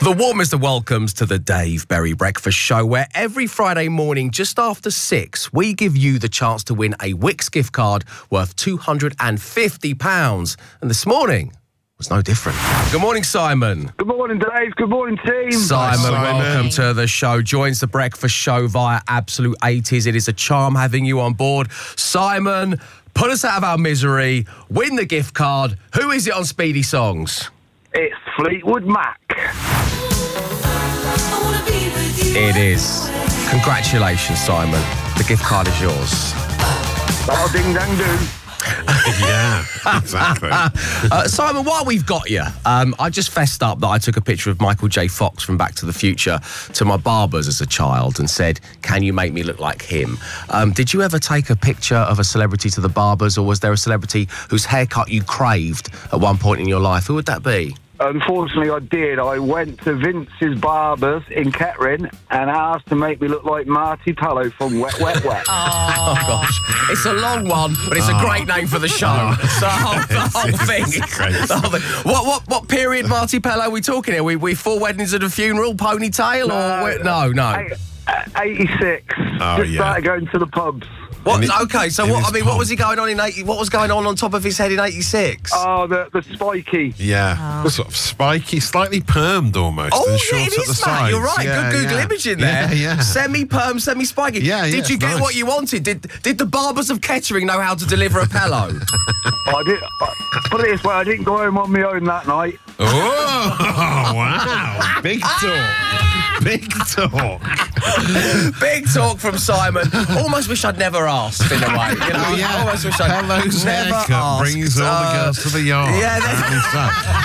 The warmest of welcomes to the Dave Berry Breakfast Show, where every Friday morning, just after 6, we give you the chance to win a Wix gift card worth £250. And this morning was no different. Good morning, Simon. Good morning, Dave. Good morning, team. Simon, welcome to the show. Joins the breakfast show via Absolute 80s. It is a charm having you on board. Simon, put us out of our misery. Win the gift card. Who is it on Speedy Songs? It's Fleetwood Mac. It is. Congratulations, Simon. The gift card is yours. Oh, ding, dang, do. Yeah, exactly. Simon, while we've got you, I just fessed up that I took a picture of Michael J. Fox from Back to the Future to my barbers as a child and said, can you make me look like him? Did you ever take a picture of a celebrity to the barbers, or was there a celebrity whose haircut you craved at one point in your life? Who would that be? Unfortunately, I did. I went to Vince's Barbers in Kettering and asked to make me look like Marty Pello from Wet, Wet, Wet. Oh, gosh. It's a long one, but it's a great name for the show. The whole thing. The whole thing. What period Marty Pello are we talking here? We 4 weddings and a funeral, ponytail, or... No. 86. Just started going to the pubs. What? Okay, so what was he going on in 80? What was going on top of his head in 86? Oh, the spiky. Yeah, sort of spiky, slightly permed almost. Oh, and short it at the is, sides. mate. You're right. Yeah, Good Google image in there. Yeah. Semi-perm, semi-spiky. Yeah, Did you get nice. what you wanted? Did the barbers of Kettering know how to deliver a pillow? I did. Put it this way, I didn't go home on my own that night. Oh, wow. Big talk. Big talk. Big talk from Simon. Almost wish I'd never asked, in a way. You know? Yeah. Almost wish I'd Pello's never haircut asked. brings all the girls to the yard. Yeah,